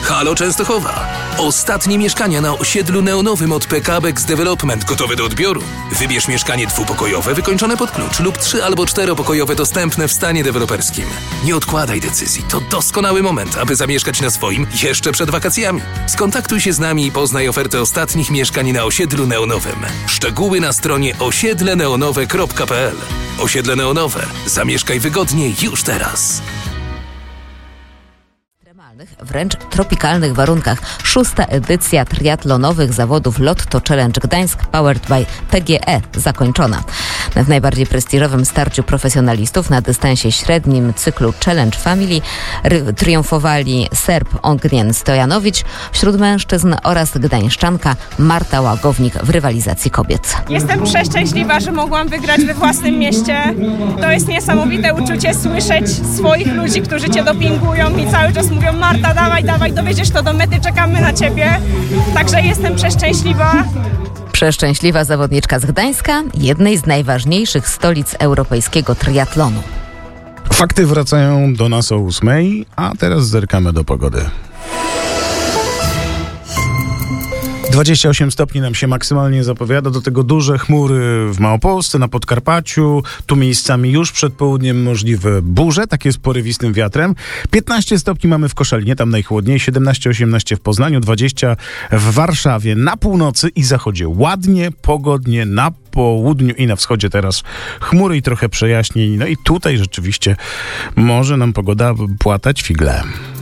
Halo Częstochowa. Ostatnie mieszkania na osiedlu neonowym od PKBX Development gotowe do odbioru. Wybierz mieszkanie dwupokojowe wykończone pod klucz lub 3- albo 4-pokojowe dostępne w stanie deweloperskim. Nie odkładaj decyzji. To doskonały moment, aby zamieszkać na swoim jeszcze przed wakacjami. Skontaktuj się z nami i poznaj ofertę ostatnich mieszkań na osiedlu neonowym. Szczegóły na stronie osiedleneonowe.pl. Osiedle Neonowe. Zamieszkaj wygodnie już teraz. Wręcz tropikalnych warunkach 6. edycja triatlonowych zawodów Lotto Challenge Gdańsk Powered by PGE zakończona. W najbardziej prestiżowym starciu profesjonalistów na dystansie średnim cyklu Challenge Family triumfowali Serb Ognjen Stojanowicz wśród mężczyzn oraz gdańszczanka Marta Łagownik w rywalizacji kobiet. Jestem przeszczęśliwa, że mogłam wygrać we własnym mieście. To jest niesamowite uczucie słyszeć swoich ludzi, którzy cię dopingują i cały czas mówią: Marta, dawaj, dowiedziesz to do mety, czekamy na ciebie. Także jestem przeszczęśliwa. Przeszczęśliwa zawodniczka z Gdańska, jednej z najważniejszych stolic europejskiego triatlonu. Fakty wracają do nas o 8:00, a teraz zerkamy do pogody. 28 stopni nam się maksymalnie zapowiada, do tego duże chmury w Małopolsce, na Podkarpaciu, tu miejscami już przed południem możliwe burze, takie z porywistym wiatrem. 15 stopni mamy w Koszalinie, tam najchłodniej, 17-18 w Poznaniu, 20 w Warszawie, na północy i zachodzie ładnie, pogodnie, na południu i na wschodzie teraz chmury i trochę przejaśnień, no i tutaj rzeczywiście może nam pogoda płatać figle.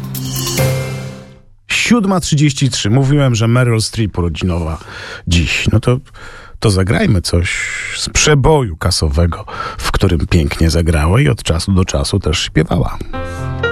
7:33. Mówiłem, że Meryl Streep urodzinowa dziś. No to zagrajmy coś z przeboju kasowego, w którym pięknie zagrała i od czasu do czasu też śpiewała.